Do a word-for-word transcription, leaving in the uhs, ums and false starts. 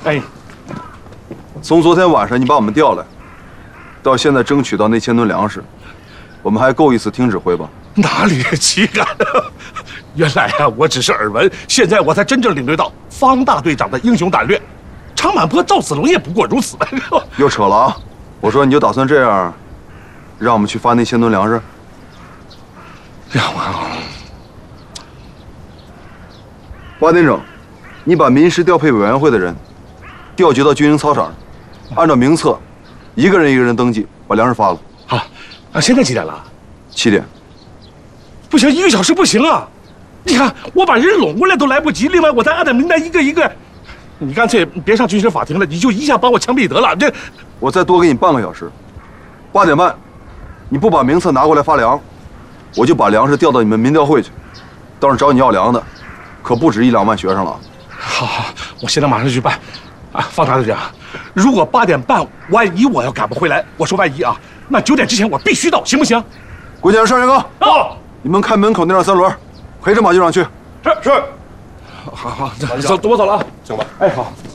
哎， 从昨天晚上你把我们调来，到现在争取到那千吨粮食，我们还够意思听指挥吧？ 哪里岂敢！原来啊，我只是耳闻，现在我才真正领略到方大队长的英雄胆略。长满坡赵子龙也不过如此。 又扯了啊！我说你就打算这样，让我们去发那千吨粮食？ 呀，我八点整，你把民事调配委员会的人调集到军营操场上，按照名册，一个人一个人登记，把粮食发了。 好，啊，现在几点了？ 七点。 不行，一个小时不行啊！你看，我把人拢过来都来不及，另外我再按照名单一个一个。你干脆别上军事法庭了，你就一下把我枪毙得了。这， 我再多给你半个小时，八点半，你不把名册拿过来发粮，我就把粮食调到你们民调会去。到时候找你要粮的，可不止一两万学生了。 好好，我现在马上去办。啊，方大队长，如果八点半万一我要赶不回来，我说万一啊，那九点之前我必须到，行不行？ 国检上元刚， 到。 你们看门口那辆三轮，陪着马局长去。 是是。好好，走，我走了啊。 行吧。 哎，好。